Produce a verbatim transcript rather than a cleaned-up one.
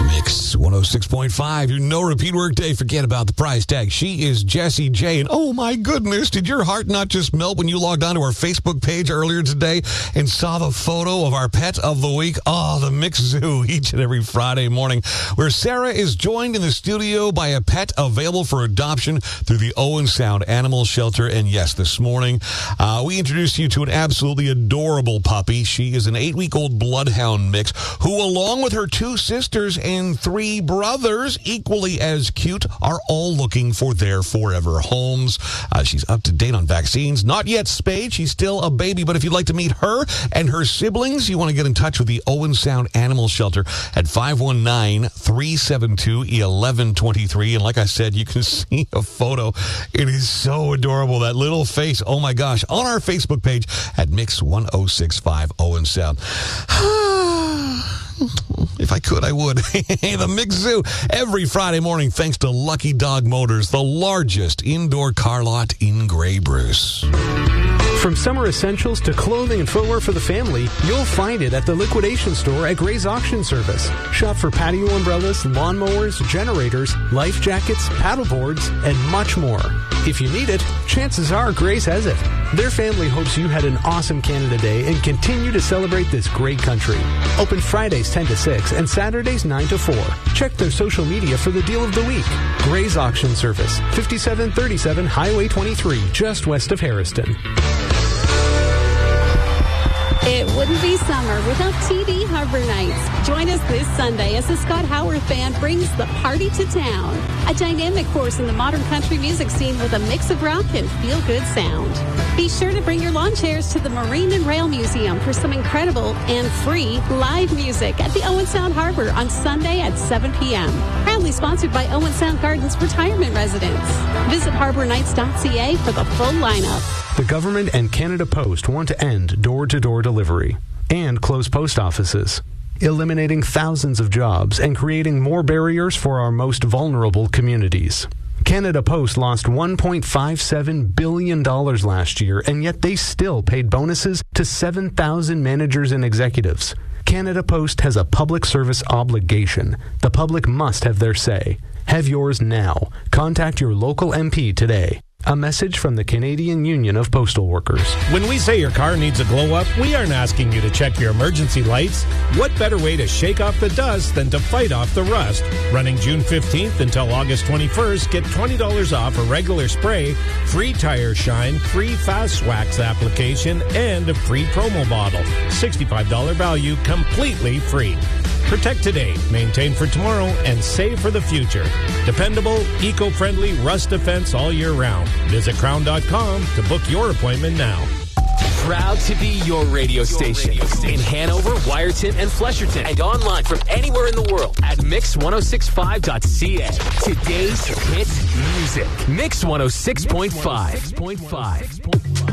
Mix one oh six point five, your no repeat work day. Forget about the price tag. She is Jessie J. And oh my goodness, did your heart not just melt when you logged onto our Facebook page earlier today and saw the photo of our pet of the week? Oh, the Mix Zoo, each and every Friday morning, where Sarah is joined in the studio by a pet available for adoption through the Owen Sound Animal Shelter. And yes, this morning, uh, we introduced you to an absolutely adorable puppy. She is an eight-week-old bloodhound mix who, along with her two sisters and three brothers, equally as cute, are all looking for their forever homes. Uh, she's up to date on vaccines, not yet spayed. She's still a baby, but if you'd like to meet her and her siblings, you want to get in touch with the Owen Sound Animal Shelter at five one nine, three seven two, one one two three. And like I said, you can see a photo. It is so adorable, that little face. Oh my gosh, on our Facebook page at Mix one oh six point five Owen Sound. If I could, I would. The Mix Zoo, every Friday morning, thanks to Lucky Dog Motors, the largest indoor car lot in Grey Bruce. From summer essentials to clothing and footwear for the family, you'll find it at the liquidation store at Gray's Auction Service. Shop for patio umbrellas, lawnmowers, generators, life jackets, paddleboards, and much more. If you need it, chances are Gray's has it. Their family hopes you had an awesome Canada Day and continue to celebrate this great country. Open Fridays ten to six and Saturdays nine to four. Check their social media for the deal of the week. Gray's Auction Service, fifty-seven thirty-seven Highway twenty-three, just west of Harriston. It wouldn't be summer without T D Harbor Nights. Join us this Sunday as the Scott Howarth Band brings the party to town. A dynamic force in the modern country music scene with a mix of rock and feel-good sound. Be sure to bring your lawn chairs to the Marine and Rail Museum for some incredible and free live music at the Owen Sound Harbor on Sunday at seven p.m. Proudly sponsored by Owen Sound Gardens Retirement Residents. Visit harbor nights dot c a for the full lineup. The government and Canada Post want to end door-to-door delivery and close post offices, eliminating thousands of jobs and creating more barriers for our most vulnerable communities. Canada Post lost one point five seven billion dollars last year, and yet they still paid bonuses to seven thousand managers and executives. Canada Post has a public service obligation. The public must have their say. Have yours now. Contact your local M P today. A message from the Canadian Union of Postal Workers. When we say your car needs a glow up, we aren't asking you to check your emergency lights. What better way to shake off the dust than to fight off the rust? Running June fifteenth until August twenty-first, get twenty dollars off a regular spray, free tire shine, free fast wax application, and a free promo bottle. sixty-five dollars value, completely free. Protect today, maintain for tomorrow, and save for the future. Dependable, eco-friendly rust defense all year round. Visit crown dot com to book your appointment now. Proud to be your radio station in Hanover, Wyerton, and Flesherton, and online from anywhere in the world at mix one oh six point five dot c a. Today's hit music. Mix one oh six point five.